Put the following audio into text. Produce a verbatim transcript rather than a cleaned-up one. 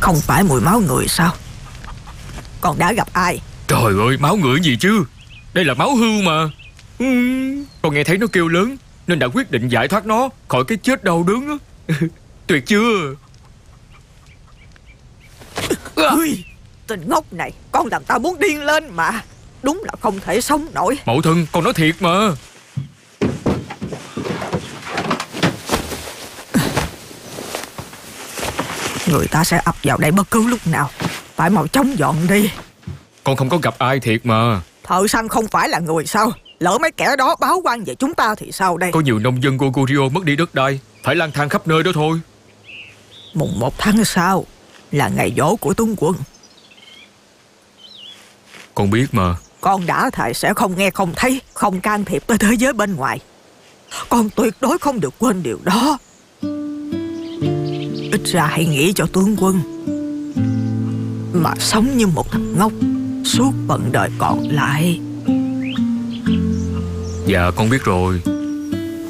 Không phải mùi máu người sao? Con đã gặp ai? Trời ơi, máu người gì chứ? Đây là máu hươu mà. ừ, Con nghe thấy nó kêu lớn nên đã quyết định giải thoát nó khỏi cái chết đau đớn á. Tuyệt chưa? Ui, tên ngốc này, con làm tao muốn điên lên mà. Đúng là không thể sống nổi. Mẫu thân, con nói thiệt mà. Người ta sẽ ập vào đây bất cứ lúc nào. Phải mau chóng dọn đi. Con không có gặp ai thiệt mà. Thợ săn không phải là người sao? Lỡ mấy kẻ đó báo quan về chúng ta thì sao đây? Có nhiều nông dân Goguryeo mất đi đất đai, phải lang thang khắp nơi đó thôi. Mùng một tháng sau là ngày giỗ của tướng quân. Con biết mà. Con đã thề sẽ không nghe không thấy, không can thiệp tới thế giới bên ngoài. Con tuyệt đối không được quên điều đó. Ít ra hãy nghĩ cho tướng quân, mà sống như một thằng ngốc suốt phần đời còn lại. Dạ con biết rồi.